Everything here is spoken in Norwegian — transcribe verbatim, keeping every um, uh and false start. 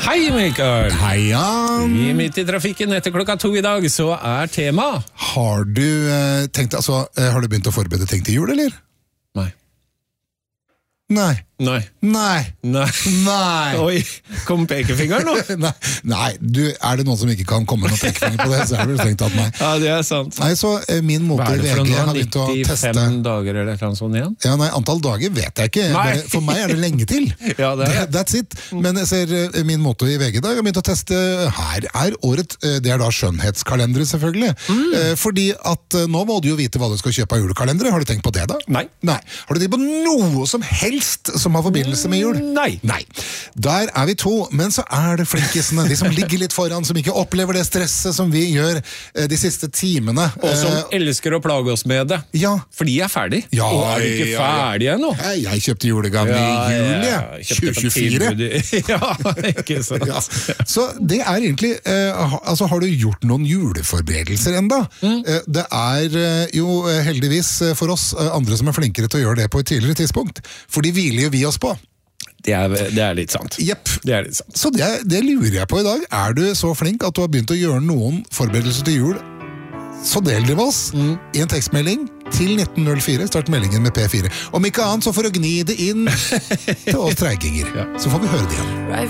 Hei, Mikael. Hei, Jan. Vi er midt i trafikken etter klokka to i dag, så er tema. Har du eh, tenkt, altså, eh, har du begynt å forberede ting til jul, eller? Nei. Nei. Nei. Nei. Nei. Nei. Oi, kom pekefingeren nå? Nei. Nei, du, er det noen som ikke kan komme med noen pekefinger på det, så er det vel strengt tatt meg. Ja, det er sant. Nei, så eh, min mote i V G har begynt å teste. nittifem dager eller noe sånt igjen? Ja, nei, antall dager vet jeg ikke. Nei. Bare, for meg er det lenge til. Ja, det er det. That's it. Men jeg ser eh, min mote i V G i dag har begynt å teste. Her er året, eh, det er da skjønnhetskalendere selvfølgelig. Mm. Eh, fordi at eh, nå må du jo vite hva du skal kjøpe av julekalendere. Har du tenkt på det da? Nei. Nei. Har du tenkt på noe som helst som har forbindelse med jul? Nei. Nei. Der er vi to, men så er det flinkisene, de som ligger litt foran, som ikke opplever det stresset som vi gjør eh, de siste timene. Og som Eh, elsker å plage oss med det. Ja. For de er ferdig. Ja, og er de ikke ja, ja. ferdige ennå? Hei, jeg kjøpte julegave i juli, ja, tjue tjuefire. Ja, ikke sant. Ja. Så det er egentlig, eh, ha- altså har du gjort noen juleforberedelser enda? Mm. Eh, det er eh, jo eh, heldigvis eh, for oss eh, andre som er flinkere til å gjøre det på et tidligere tidspunkt, for de hviler jo vi oss på. Det er, det er litt sant. Jepp. Det er litt sant. Så det, det lurer jeg på i dag. Er du så flink at du har begynt å gjøre noen forberedelser til jul? Så del det med oss mm. i en tekstmelding til nitten null fire. Start meldingen med P fire. Om ikke annet så for å gni det inn til oss treiginger. Ja. Så får vi høre det igjen.